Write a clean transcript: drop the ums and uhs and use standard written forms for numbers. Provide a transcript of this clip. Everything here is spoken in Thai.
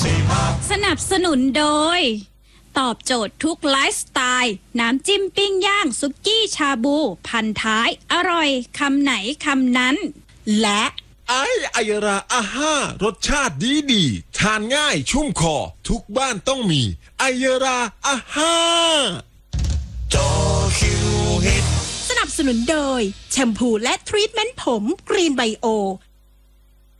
สนับสนุนโดยตอบโจทย์ทุกไลฟ์สไตล์น้ำจิ้มปิ้งย่างซุกี้ชาบูพันท้ายอร่อยคำไหนคำนั้นและไอยราอาห้ารสชาติดีทานง่ายชุ่มคอทุกบ้านต้องมีไอยราอาห้าจอคิวฮิตสนับสนุนโดยแชมพูและทรีทเมนต์ผมกรีนไบโอ